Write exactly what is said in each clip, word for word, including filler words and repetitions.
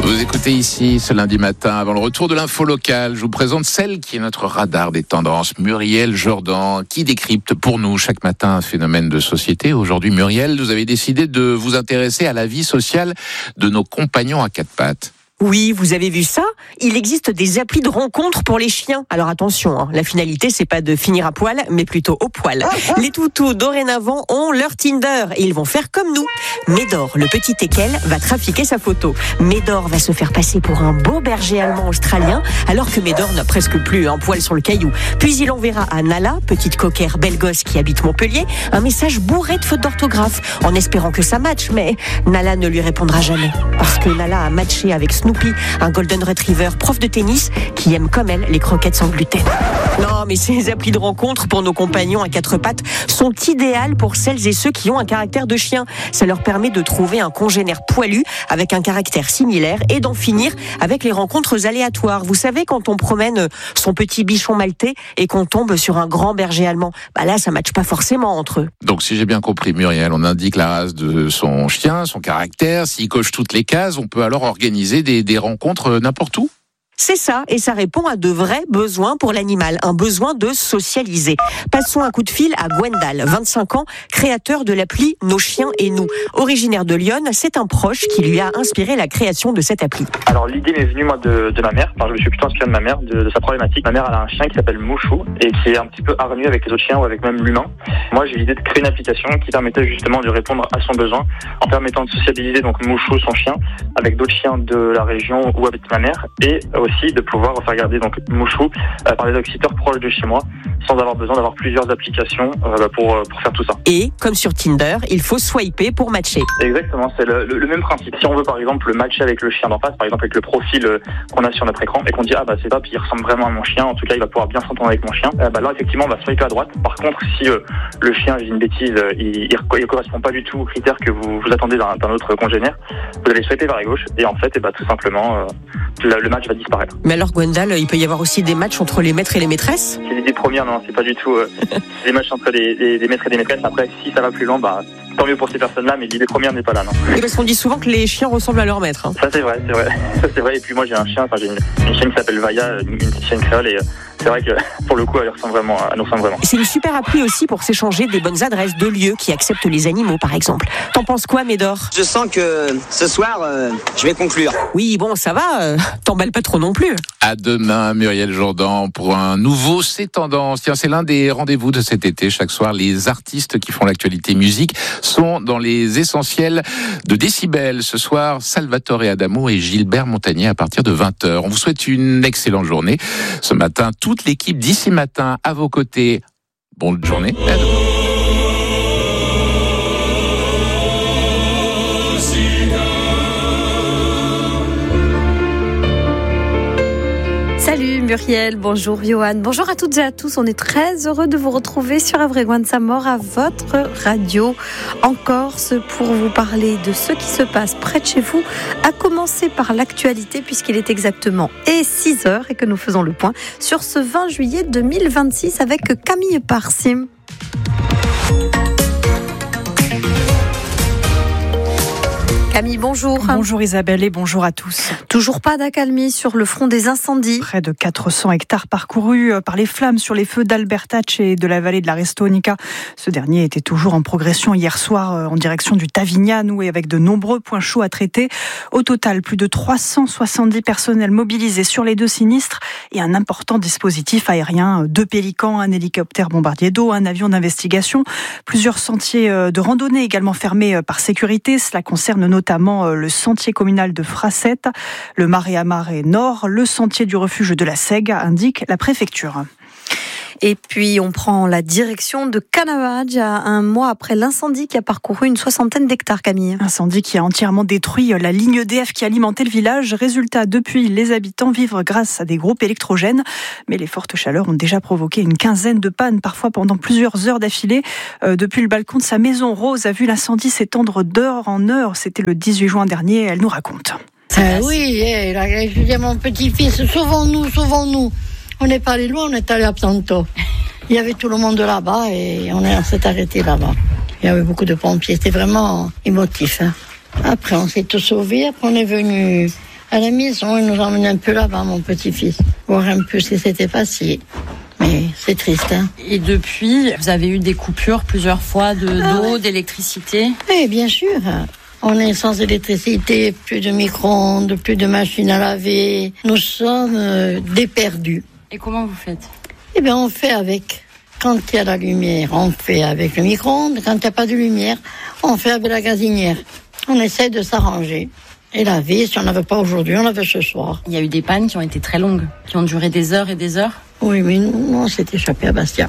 Vous écoutez ici ce lundi matin, avant le retour de l'info locale, je vous présente celle qui est notre radar des tendances, Muriel Jourdan, qui décrypte pour nous chaque matin un phénomène de société. Aujourd'hui, Muriel, vous avez décidé de vous intéresser à la vie sociale de nos compagnons à quatre pattes. Oui, vous avez vu ça ? Il existe des applis de rencontres pour les chiens. Alors attention, hein, la finalité, c'est pas de finir à poil, mais plutôt au poil. Les toutous, dorénavant, ont leur Tinder et ils vont faire comme nous. Médor, le petit teckel, va trafiquer sa photo. Médor va se faire passer pour un beau berger allemand australien, alors que Médor n'a presque plus un poil sur le caillou. Puis il enverra à Nala, petite coquère belle gosse qui habite Montpellier, un message bourré de fautes d'orthographe, en espérant que ça matche, mais Nala ne lui répondra jamais. Parce que Nala a matché avec Snoopy, un golden retriever prof de tennis qui aime comme elle les croquettes sans gluten. Non, mais ces applis de rencontre pour nos compagnons à quatre pattes sont idéales pour celles et ceux qui ont un caractère de chien. Ça leur permet de trouver un congénère poilu avec un caractère similaire et d'en finir avec les rencontres aléatoires. Vous savez, quand on promène son petit bichon maltais et qu'on tombe sur un grand berger allemand, bah là, ça matche pas forcément entre eux. Donc, si j'ai bien compris, Muriel, on indique la race de son chien, son caractère. S'il coche toutes les cases, on peut alors organiser des des rencontres n'importe où ? C'est ça, et ça répond à de vrais besoins pour l'animal, un besoin de socialiser. Passons un coup de fil à Gwendal, vingt-cinq ans, créateur de l'appli Nos chiens et nous. Originaire de Lyon, c'est un proche qui lui a inspiré la création de cette appli. Alors l'idée m'est venue moi de, de ma mère, enfin, je me suis plutôt inspiré de ma mère, de, de sa problématique. Ma mère elle a un chien qui s'appelle Mouchou et qui est un petit peu hargnu avec les autres chiens ou avec même l'humain. Moi j'ai l'idée de créer une application qui permettait justement de répondre à son besoin en permettant de sociabiliser donc Mouchou, son chien, avec d'autres chiens de la région où habite ma mère et aussi de pouvoir faire garder donc Mouchou euh, par des oxyteurs proches de chez moi sans avoir besoin d'avoir plusieurs applications euh, pour, pour faire tout ça. Et comme sur Tinder, il faut swiper pour matcher. Exactement, c'est le, le, le même principe. Si on veut par exemple matcher avec le chien d'en face, par exemple avec le profil euh, qu'on a sur notre écran et qu'on dit ah bah c'est top, il ressemble vraiment à mon chien, en tout cas il va pouvoir bien s'entendre avec mon chien, euh, bah là effectivement on va swiper à droite. Par contre si euh, le chien, j'ai une bêtise, euh, il, il, il correspond pas du tout aux critères que vous, vous attendez d'un, d'un autre congénère, vous allez swiper vers la gauche et en fait et bah, tout simplement euh, le, le match va disparaître. Mais alors Gwendal, il peut y avoir aussi des matchs entre les maîtres et les maîtresses ? C'est l'idée première, non, c'est pas du tout euh, des matchs entre des, des, des maîtres et des maîtresses. Après, si ça va plus loin, bah tant mieux pour ces personnes-là, mais l'idée première n'est pas là, non. Et parce qu'on dit souvent que les chiens ressemblent à leur maître. Hein. Ça c'est vrai, c'est vrai. Ça c'est vrai. Et puis moi j'ai un chien, enfin j'ai une, une chienne qui s'appelle Vaya, une, une petite chienne créole, et euh, c'est vrai que pour le coup elle ressemble vraiment, elle nous ressemble vraiment. C'est une super appli aussi pour s'échanger des bonnes adresses de lieux qui acceptent les animaux, par exemple. T'en penses quoi, Médor ? Je sens que ce soir, euh, je vais conclure. Oui, bon, ça va. Euh, t'emballes pas trop non plus. À demain, Muriel Jourdan, pour un nouveau C'est Tendance. Tiens, c'est l'un des rendez-vous de cet été. Chaque soir, les artistes qui font l'actualité musique sont dans les essentiels de Décibel. Ce soir, Salvatore Adamo et Gilbert Montagnier à partir de vingt heures. On vous souhaite une excellente journée. Ce matin, toute l'équipe d'Ici Matin à vos côtés. Bonne journée. À demain. Salut Muriel, bonjour Johan, bonjour à toutes et à tous. On est très heureux de vous retrouver sur Avregouan Samor à votre radio en Corse pour vous parler de ce qui se passe près de chez vous, à commencer par l'actualité puisqu'il est exactement et six heures et que nous faisons le point sur ce vingt juillet deux mille vingt-six avec Camille Parsim. Camille, bonjour. Bonjour Isabelle et bonjour à tous. Toujours pas d'accalmie sur le front des incendies. Près de quatre cents hectares parcourus par les flammes sur les feux d'Albertacce et de la vallée de la Restonica. Ce dernier était toujours en progression hier soir en direction du Tavignane et avec de nombreux points chauds à traiter. Au total, plus de trois cent soixante-dix personnels mobilisés sur les deux sinistres et un important dispositif aérien. Deux pélicans, un hélicoptère bombardier d'eau, un avion d'investigation. Plusieurs sentiers de randonnée également fermés par sécurité. Cela concerne notamment notamment le sentier communal de Fracette, le Marais à Marais Nord, le sentier du refuge de la Sègue, indique la préfecture. Et puis on prend la direction de Canavage, un mois après l'incendie qui a parcouru une soixantaine d'hectares, Camille. Incendie qui a entièrement détruit la ligne E D F qui alimentait le village. Résultat, depuis, les habitants vivent grâce à des groupes électrogènes. Mais les fortes chaleurs ont déjà provoqué une quinzaine de pannes, parfois pendant plusieurs heures d'affilée. Euh, depuis le balcon de sa maison, Rose a vu l'incendie s'étendre d'heure en heure. C'était le dix-huit juin dernier, elle nous raconte. Euh, oui, eh, là, je dis à mon petit-fils, sauvons-nous, sauvons-nous. On n'est pas allé loin, on est allé à Planto. Il y avait tout le monde là-bas et on, est, on s'est arrêté là-bas. Il y avait beaucoup de pompiers, c'était vraiment émotif. Hein. Après, on s'est tous sauvés. Après, on est venu À la maison, il nous emmène un peu là-bas, mon petit-fils, voir un peu si c'était facile. Mais c'est triste, hein. Et depuis, vous avez eu des coupures plusieurs fois de, ah d'eau, ouais. d'électricité ? Oui, bien sûr. On est sans électricité, plus de micro-ondes, plus de machines à laver. Nous sommes euh, déperdus. Et comment vous faites ? Eh bien, on fait avec. Quand il y a la lumière, on fait avec le micro-ondes. Quand il n'y a pas de lumière, on fait avec la gazinière. On essaie de s'arranger. Et laver, si on ne lave pas aujourd'hui, on lave ce soir. Il y a eu des pannes qui ont été très longues, qui ont duré des heures et des heures ? Oui, mais nous, on s'est échappé à Bastia.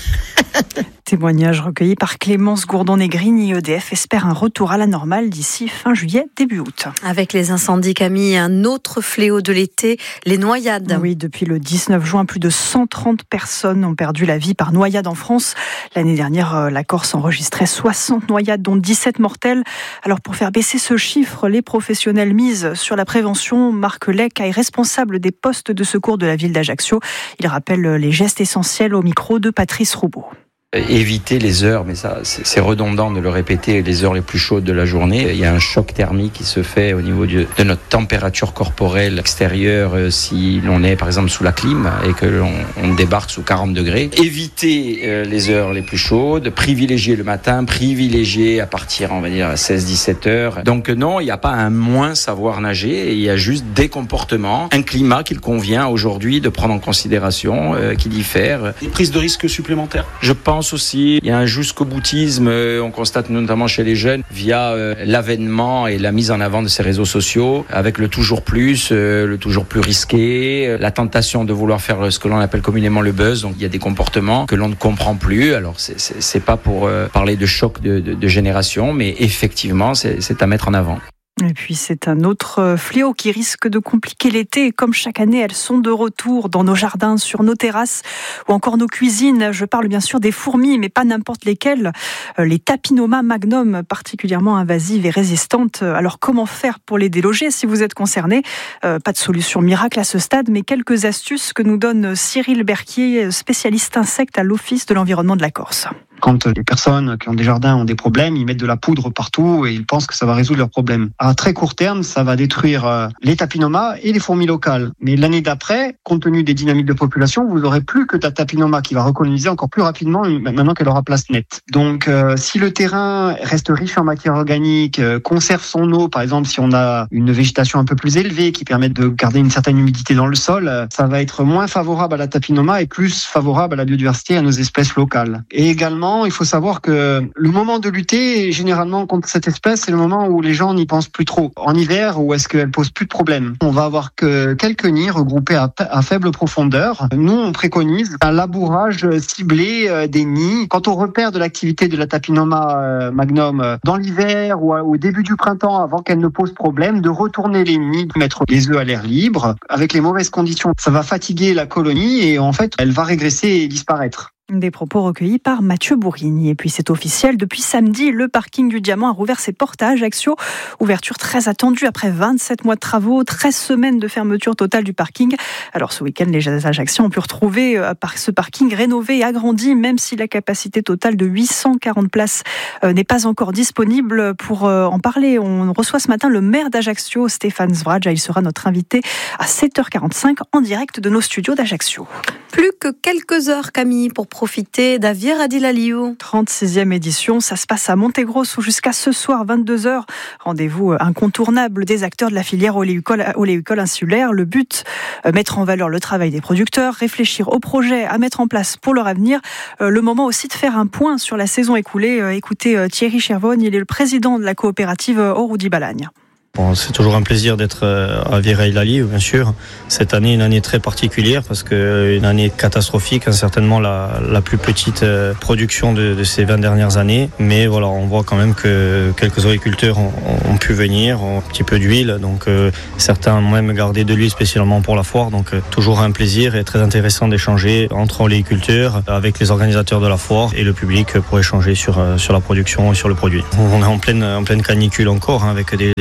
Témoignage recueilli par Clémence Gourdon-Negrini. E D F espère un retour à la normale d'ici fin juillet, début août. Avec les incendies, Camille, un autre fléau de l'été, les noyades. Oui, depuis le dix-neuf juin, plus de cent trente personnes ont perdu la vie par noyade en France. L'année dernière, la Corse enregistrait soixante noyades, dont dix-sept mortelles. Alors pour faire baisser ce chiffre, les professionnels misent sur la prévention. Marc Lecq est responsable des postes de secours de la ville d'Ajaccio. Il rappelle les gestes essentiels au micro de Patrice Roubaud. Éviter les heures, mais ça c'est redondant de le répéter, les heures les plus chaudes de la journée. Il y a un choc thermique qui se fait au niveau de, de notre température corporelle extérieure euh, si l'on est par exemple sous la clim et que l'on on débarque sous quarante degrés. Éviter euh, les heures les plus chaudes, privilégier le matin, privilégier à partir on va dire à seize dix-sept heures. Donc non, il n'y a pas un moins savoir nager, il y a juste des comportements, un climat qu'il convient aujourd'hui de prendre en considération, euh, qui diffère. Des prises de risques supplémentaires, je pense aussi, il y a un jusqu'au boutisme, on constate notamment chez les jeunes, via euh, l'avènement et la mise en avant de ces réseaux sociaux, avec le toujours plus, euh, le toujours plus risqué, euh, la tentation de vouloir faire ce que l'on appelle communément le buzz. Donc il y a des comportements que l'on ne comprend plus. Alors c'est, c'est, c'est pas pour euh, parler de choc de, de, de génération, mais effectivement c'est, c'est à mettre en avant. Et puis c'est un autre fléau qui risque de compliquer l'été. Comme chaque année, elles sont de retour dans nos jardins, sur nos terrasses ou encore nos cuisines. Je parle bien sûr des fourmis, mais pas n'importe lesquelles. Les Tapinoma magnum, particulièrement invasives et résistantes. Alors comment faire pour les déloger si vous êtes concerné ? euh, Pas de solution miracle à ce stade, mais quelques astuces que nous donne Cyril Berquier, spécialiste insectes à l'Office de l'environnement de la Corse. Quand les personnes qui ont des jardins ont des problèmes, ils mettent de la poudre partout et ils pensent que ça va résoudre leurs problèmes. À très court terme, ça va détruire les tapinomas et les fourmis locales. Mais l'année d'après, compte tenu des dynamiques de population, vous n'aurez plus que ta tapinoma qui va recoloniser encore plus rapidement maintenant qu'elle aura place nette. Donc, euh, si le terrain reste riche en matière organique, euh, conserve son eau, par exemple, si on a une végétation un peu plus élevée qui permet de garder une certaine humidité dans le sol, euh, ça va être moins favorable à la tapinoma et plus favorable à la biodiversité et à nos espèces locales. Et également, il faut savoir que le moment de lutter, généralement, contre cette espèce, c'est le moment où les gens n'y pensent plus trop. En hiver, où est-ce qu'elle pose plus de problèmes. On va avoir que quelques nids regroupés à, à faible profondeur. Nous, on préconise un labourage ciblé des nids. Quand on repère de l'activité de la Tapinoma magnum dans l'hiver ou au début du printemps, avant qu'elle ne pose problème, de retourner les nids, de mettre les œufs à l'air libre. Avec les mauvaises conditions, ça va fatiguer la colonie et en fait, elle va régresser et disparaître. Des propos recueillis par Mathieu Bourigny. Et puis c'est officiel, depuis samedi, le parking du Diamant a rouvert ses portes à Ajaccio. Ouverture très attendue après vingt-sept mois de travaux, treize semaines de fermeture totale du parking. Alors ce week-end, les Ajacciens ont pu retrouver ce parking rénové et agrandi, même si la capacité totale de huit cent quarante places n'est pas encore disponible. Pour en parler, on reçoit ce matin le maire d'Ajaccio, Stéphane Zvradja. Il sera notre invité à sept heures quarante-cinq en direct de nos studios d'Ajaccio. Plus que quelques heures, Camille, pour profiter d'Avier Adilaliou. trente-sixième édition, ça se passe à Montegrosso jusqu'à ce soir, vingt-deux heures. Rendez-vous incontournable des acteurs de la filière oléicole, oléicole insulaire. Le but, mettre en valeur le travail des producteurs, réfléchir aux projets à mettre en place pour leur avenir. Le moment aussi de faire un point sur la saison écoulée. Écoutez Thierry Chervogne, il est le président de la coopérative Auroudi-Balagne. Bon, c'est toujours un plaisir d'être à Vireil-Laliou, bien sûr. Cette année, une année très particulière parce que une année catastrophique, hein, certainement la, la plus petite production de, de ces vingt dernières années. Mais voilà, on voit quand même que quelques agriculteurs ont, ont pu venir, ont un petit peu d'huile. Donc euh, certains ont même gardé de l'huile spécialement pour la foire. Donc euh, toujours un plaisir et très intéressant d'échanger entre oléiculteurs avec les organisateurs de la foire et le public pour échanger sur, sur la production et sur le produit. On est en pleine, en pleine canicule encore, hein, avec des, des chaleurs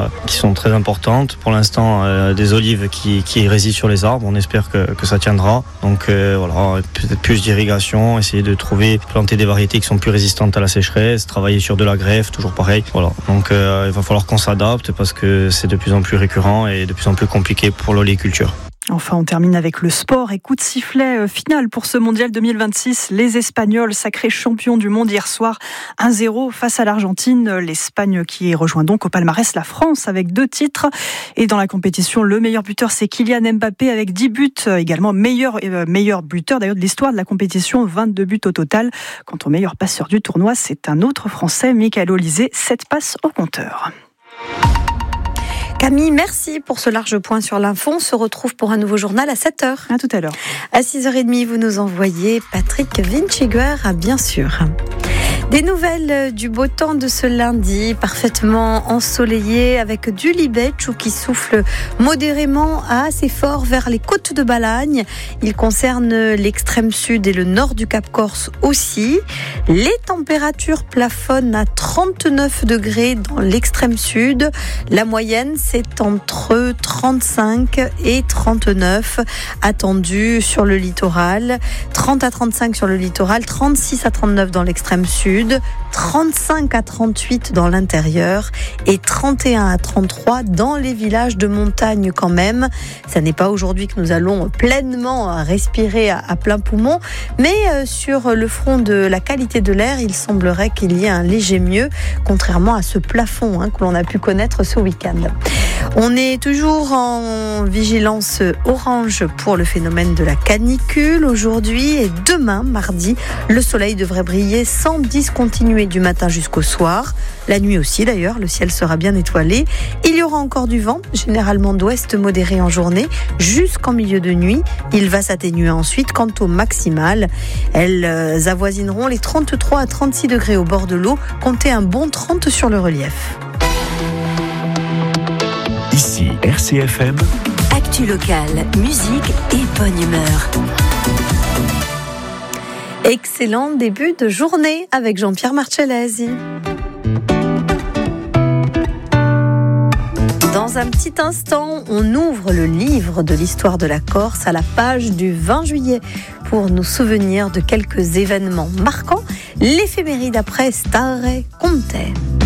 euh, qui sont très importantes. Pour l'instant, euh, des olives qui, qui résident sur les arbres. On espère que, que ça tiendra. Donc euh, voilà, peut-être plus d'irrigation, essayer de trouver, planter des variétés qui sont plus résistantes à la sécheresse, travailler sur de la greffe, toujours pareil. Voilà. Donc euh, il va falloir qu'on s'adapte parce que c'est de plus en plus récurrent et de plus en plus compliqué pour l'oléiculture. Enfin, on termine avec le sport et coup de sifflet final pour ce mondial deux mille vingt-six. Les Espagnols, sacrés champions du monde hier soir, un zéro face à l'Argentine. L'Espagne qui rejoint donc au palmarès la France avec deux titres. Et dans la compétition, le meilleur buteur, c'est Kylian Mbappé avec dix buts. Également meilleur, euh, meilleur buteur d'ailleurs de l'histoire de la compétition, vingt-deux buts au total. Quant au meilleur passeur du tournoi, c'est un autre Français, Michael Olysée, sept passes au compteur. Camille, merci pour ce large point sur l'info. On se retrouve pour un nouveau journal à sept heures. À tout à l'heure. À six heures trente, vous nous envoyez Patrick Vinciguer, bien sûr. Des nouvelles du beau temps de ce lundi, parfaitement ensoleillé avec du libetchou qui souffle modérément à assez fort vers les côtes de Balagne. Il concerne l'extrême sud et le nord du Cap Corse aussi. Les températures plafonnent à trente-neuf degrés dans l'extrême sud. La moyenne, c'est entre trente-cinq et trente-neuf attendue sur le littoral. trente à trente-cinq sur le littoral, trente-six à trente-neuf dans l'extrême sud. trente-cinq à trente-huit dans l'intérieur et trente et un à trente-trois dans les villages de montagne quand même. Ce n'est pas aujourd'hui que nous allons pleinement respirer à, à plein poumon, mais euh, sur le front de la qualité de l'air, il semblerait qu'il y ait un léger mieux, contrairement à ce plafond hein, que l'on a pu connaître ce week-end. On est toujours en vigilance orange pour le phénomène de la canicule aujourd'hui et demain, mardi, le soleil devrait briller sans discontinuer du matin jusqu'au soir. La nuit aussi d'ailleurs, le ciel sera bien étoilé. Il y aura encore du vent, généralement d'ouest modéré en journée, jusqu'en milieu de nuit. Il va s'atténuer ensuite. Quant au maximal, elles avoisineront les trente-trois à trente-six degrés au bord de l'eau. Comptez un bon trente sur le relief. Ici R C F M. Actu locale, musique et bonne humeur. Excellent début de journée avec Jean-Pierre Marcellesi. Dans un petit instant, on ouvre le livre de l'histoire de la Corse à la page du vingt juillet pour nous souvenir de quelques événements marquants. L'éphéméride après Stare Conte.